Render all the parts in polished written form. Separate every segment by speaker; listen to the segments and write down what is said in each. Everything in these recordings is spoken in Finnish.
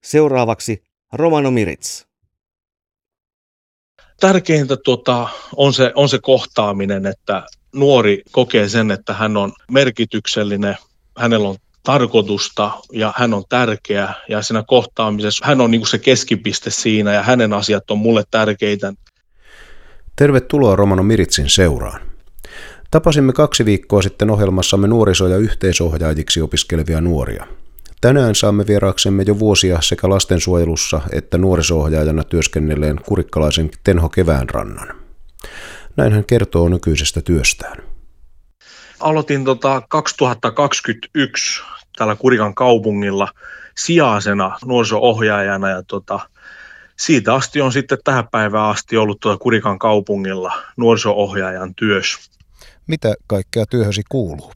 Speaker 1: Seuraavaksi Romano Mirits.
Speaker 2: Tärkeintä on se kohtaaminen, että nuori kokee sen, että hän on merkityksellinen, hänellä on tarkoitusta ja hän on tärkeä ja siinä kohtaamisessa hän on niin kuin se keskipiste siinä ja hänen asiat on mulle tärkeitä.
Speaker 3: Tervetuloa Romano Miritsin seuraan. Tapasimme 2 viikkoa sitten ohjelmassamme nuoriso- ja yhteisohjaajiksi opiskelevia nuoria. Tänään saamme vieraaksemme jo vuosia sekä lastensuojelussa että nuoriso-ohjaajana työskennelleen kurikkalaisen Tenho Keväänrannan. Näin hän kertoo nykyisestä työstään.
Speaker 2: Aloitin 2021 täällä Kurikan kaupungilla sijaisena nuoriso-ohjaajana ja siitä asti on sitten tähän päivään asti ollut Kurikan kaupungilla nuoriso-ohjaajan työssä.
Speaker 3: Mitä kaikkea työhösi kuuluu?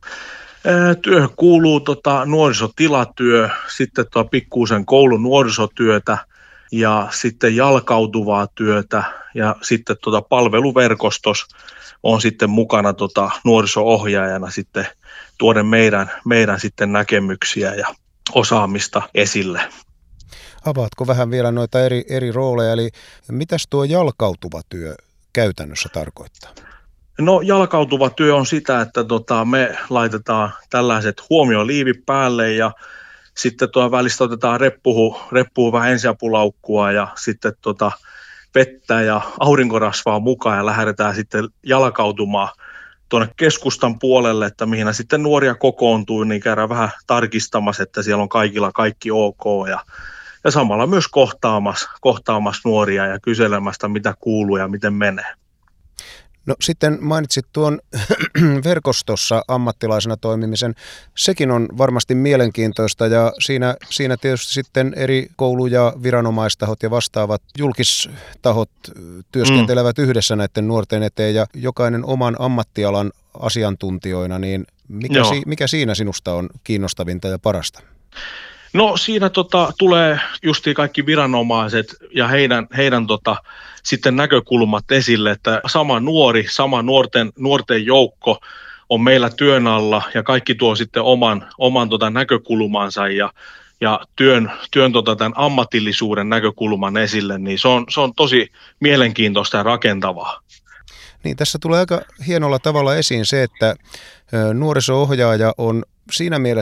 Speaker 2: Työhön kuuluu nuorisotilatyö, sitten pikkuisen koulun nuorisotyötä ja sitten jalkautuvaa työtä ja sitten palveluverkostos on sitten mukana nuoriso-ohjaajana sitten tuoden meidän sitten näkemyksiä ja osaamista esille.
Speaker 3: Avaatko vähän vielä noita eri rooleja, eli mitäs tuo jalkautuva työ käytännössä tarkoittaa?
Speaker 2: No jalkautuva työ on sitä, että me laitetaan tällaiset huomioliivit päälle ja sitten välistä otetaan reppuun vähän ensiapulaukkua ja sitten vettä ja aurinkorasvaa mukaan ja lähdetään sitten jalkautumaan tuonne keskustan puolelle, että mihin sitten nuoria kokoontuu, niin käydään vähän tarkistamassa, että siellä on kaikilla kaikki ok ja samalla myös kohtaamassa nuoria ja kyselemästä, mitä kuuluu ja miten menee.
Speaker 3: No sitten mainitsit tuon verkostossa ammattilaisena toimimisen. Sekin on varmasti mielenkiintoista ja siinä tietysti sitten eri koulu- ja viranomaistahot ja vastaavat julkistahot työskentelevät yhdessä näiden nuorten eteen ja jokainen oman ammattialan asiantuntijoina, niin mikä siinä sinusta on kiinnostavinta ja parasta?
Speaker 2: No siinä tulee justiin kaikki viranomaiset ja heidän sitten näkökulmat esille, että sama nuorten joukko on meillä työn alla ja kaikki tuo sitten oman näkökulmansa ja työn tämän ammatillisuuden näkökulman esille, niin se on tosi mielenkiintoista ja rakentavaa.
Speaker 3: Niin, tässä tulee aika hienolla tavalla esiin se, että nuoriso-ohjaaja on siinä mielessä